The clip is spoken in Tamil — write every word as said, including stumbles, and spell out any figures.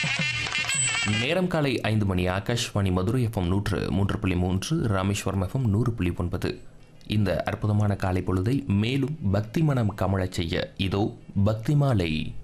நேரம் காலை ஐந்து மணி. ஆகாஷ்வாணி மதுரை எஃப்எம் நூற்று மூன்று புள்ளி மூன்று, ராமேஸ்வரம் எஃப்எம் நூறு புள்ளி ஒன்பது. இந்த அற்புதமான காலை பொழுதை மேலும் பக்தி மனம் கமழச் செய்ய இதோ பக்தி மாலை.